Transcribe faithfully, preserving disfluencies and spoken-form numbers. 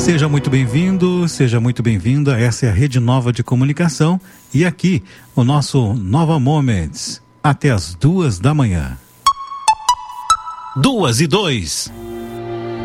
Seja muito bem-vindo, seja muito bem-vinda. Essa é a Rede Nova de Comunicação e aqui o nosso Nova Moments, até as duas da manhã. Duas e dois.